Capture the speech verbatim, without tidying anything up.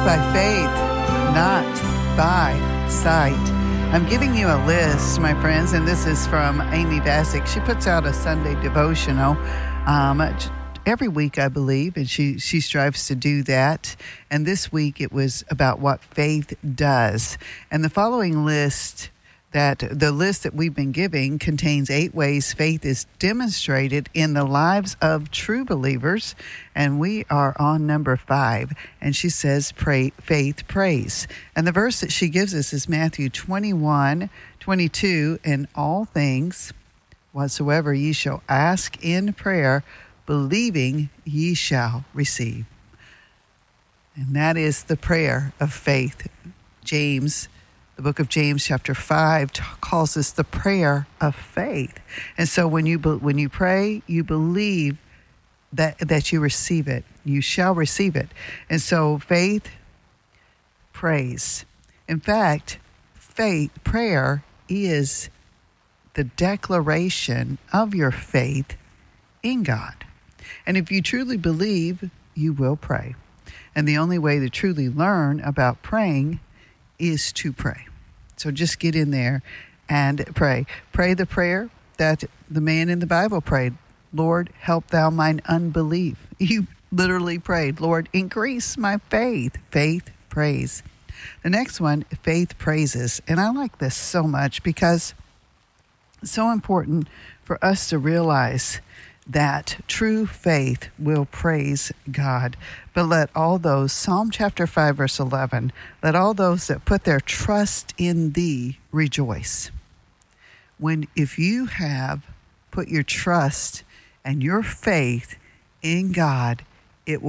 by faith, not by sight. I'm giving you a list, my friends, and this is from Amy Bassick. She puts out a Sunday devotional um, every week, I believe, and she, she strives to do that. And this week it was about what faith does. And the following list, that the list that we've been giving, contains eight ways faith is demonstrated in the lives of true believers. And we are on number five. And she says, pray, faith prays. And the verse that she gives us is Matthew twenty-one, twenty-two. In all things whatsoever ye shall ask in prayer, believing ye shall receive. And that is the prayer of faith. James The book of James chapter five t- calls this the prayer of faith. And so when you be- when you pray, you believe that that you receive it. You shall receive it. And so faith prays. In fact, faith prayer is the declaration of your faith in God. And if you truly believe, you will pray. And the only way to truly learn about praying is to pray. So just get in there and pray. Pray the prayer that the man in the Bible prayed. Lord, help thou mine unbelief. You literally prayed, Lord, increase my faith. Faith prays. The next one, faith praises. And I like this so much because it's so important for us to realize that true faith will praise God. But let all those, Psalm chapter five, verse eleven, let all those that put their trust in thee rejoice. When, if you have put your trust and your faith in God,